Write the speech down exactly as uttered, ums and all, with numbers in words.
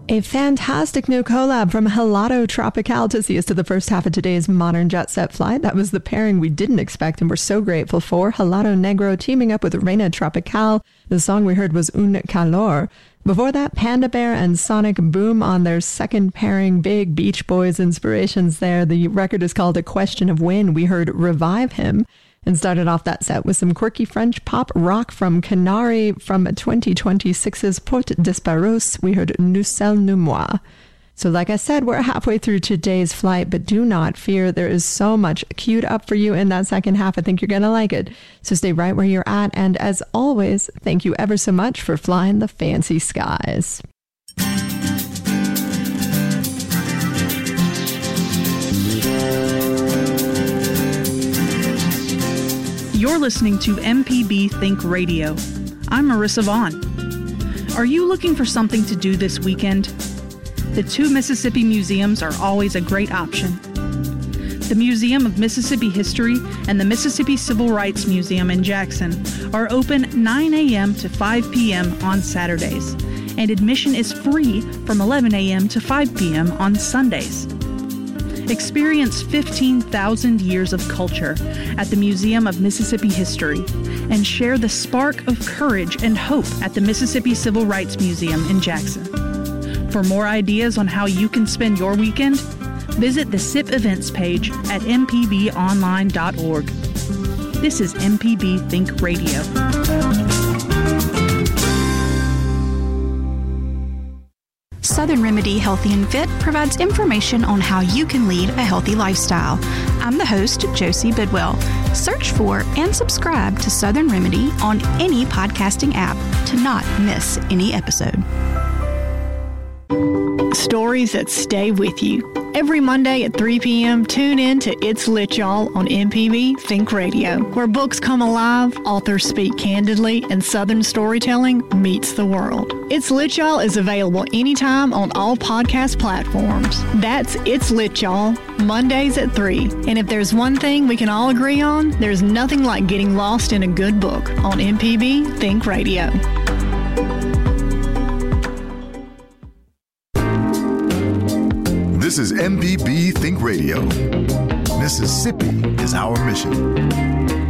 A fantastic new collab from Helado Tropical to see us to the first half of today's Modern Jet Set flight. That was the pairing we didn't expect and we're so grateful for. Helado Negro teaming up with Reina Tropical. The song we heard was Un Calor. Before that, Panda Bear and Sonic Boom on their second pairing. Big Beach Boys inspirations there. The record is called A Question of When. We heard Revive Him. And started off that set with some quirky French pop rock from Canary from twenty twenty-six's Porte Disparus. We heard Nous Sommes Nous Moi. So like I said, we're halfway through today's flight, but do not fear. There is so much queued up for you in that second half. I think you're going to like it. So stay right where you're at. And as always, thank you ever so much for flying the fancy skies. You're listening to M P B Think Radio. I'm Marissa Vaughn. Are you looking for something to do this weekend? The two Mississippi museums are always a great option. The Museum of Mississippi History and the Mississippi Civil Rights Museum in Jackson are open nine a.m. to five p.m. on Saturdays, and admission is free from eleven a.m. to five p.m. on Sundays. Experience fifteen thousand years of culture at the Museum of Mississippi History and share the spark of courage and hope at the Mississippi Civil Rights Museum in Jackson. For more ideas on how you can spend your weekend, visit the S I P events page at m p b online dot org. This is M P B Think Radio. Southern Remedy Healthy and Fit provides information on how you can lead a healthy lifestyle. I'm the host, Josie Bidwell. Search for and subscribe to Southern Remedy on any podcasting app to not miss any episode. Stories that stay with you. Every Monday at three p.m., tune in to It's Lit Y'all on M P B Think Radio, where books come alive, authors speak candidly, and Southern storytelling meets the world. It's Lit Y'all is available anytime on all podcast platforms. That's It's Lit Y'all, Mondays at three. And if there's one thing we can all agree on, there's nothing like getting lost in a good book on M P B Think Radio. This is M P B Think Radio. Mississippi is our mission.